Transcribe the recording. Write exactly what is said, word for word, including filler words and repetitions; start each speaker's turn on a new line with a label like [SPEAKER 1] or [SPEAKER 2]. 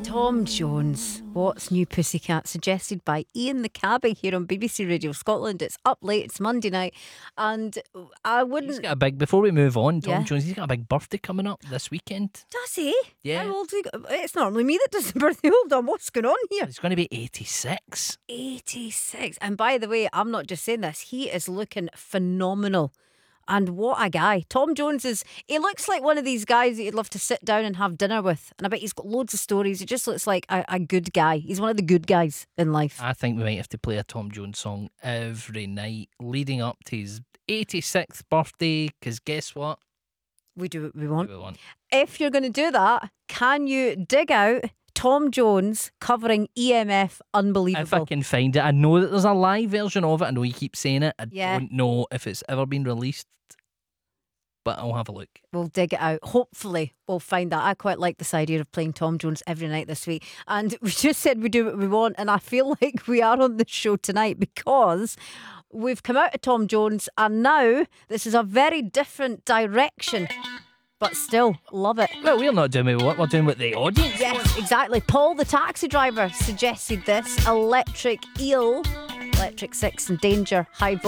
[SPEAKER 1] Tom Jones, What's New Pussycat, suggested by Ian the Cabbie here on B B C Radio Scotland. It's up late, it's Monday night, and I wouldn't...
[SPEAKER 2] He's got a big, before we move on, Tom
[SPEAKER 1] Yeah.
[SPEAKER 2] Jones, he's got a big birthday coming up this weekend.
[SPEAKER 1] Does he?
[SPEAKER 2] Yeah.
[SPEAKER 1] How old he got? It's normally me that does the birthday. Hold on, what's going on here?
[SPEAKER 2] He's going to be eighty-six.
[SPEAKER 1] eighty-six. And by the way, I'm not just saying this, he is looking phenomenal. And what a guy. Tom Jones is, he looks like one of these guys that you'd love to sit down and have dinner with. And I bet he's got loads of stories. He just looks like a, a good guy. He's one of the good guys in life.
[SPEAKER 2] I think we might have to play a Tom Jones song every night leading up to his eighty-sixth birthday, because guess what?
[SPEAKER 1] We do what we want.
[SPEAKER 2] We want.
[SPEAKER 1] If you're going to do that, can you dig out Tom Jones covering E M F Unbelievable?
[SPEAKER 2] If I can find it. I know that there's a live version of it. I know you keep saying it. I
[SPEAKER 1] Yeah.
[SPEAKER 2] don't know if it's ever been released, but I'll have a look.
[SPEAKER 1] We'll dig it out. Hopefully we'll find that. I quite like this idea of playing Tom Jones every night this week. And we just said we do what we want, and I feel like we are on the show tonight because we've come out of Tom Jones and now this is a very different direction. But still, love it.
[SPEAKER 2] Well, we're not doing what we want, we're doing what the audience
[SPEAKER 1] Yes,
[SPEAKER 2] wants.
[SPEAKER 1] exactly. Paul the taxi driver suggested this. Electric Eel, Electric Six and Danger, High Voltage.